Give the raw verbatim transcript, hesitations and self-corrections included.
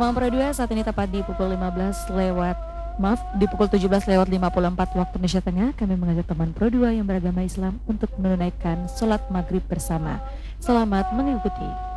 Teman Pro dua, saat ini tepat di pukul lima belas lewat maaf di pukul tujuh belas lewat lima puluh empat waktu Indonesia Tengah, kami mengajak teman Pro dua yang beragama Islam untuk menunaikan sholat maghrib bersama. Selamat mengikuti.